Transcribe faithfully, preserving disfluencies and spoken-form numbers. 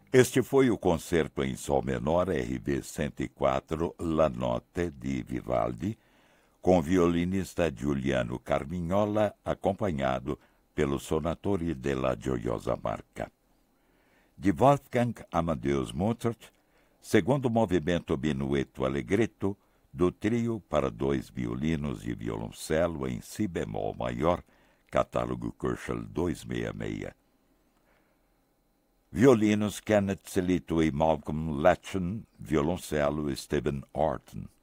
Este foi o concerto em sol menor R B cento e quatro La Notte de Vivaldi, com o violinista Giuliano Carmignola, acompanhado pelo Sonatore della Gioiosa Marca. De Wolfgang Amadeus Mozart, segundo movimento Minueto Allegretto, do trio para dois violinos e violoncelo em si bemol maior, catálogo Köchel duzentos e sessenta e seis. Violinos Kenneth Selito e Malcolm Latchen, violoncelo Stephen Orton.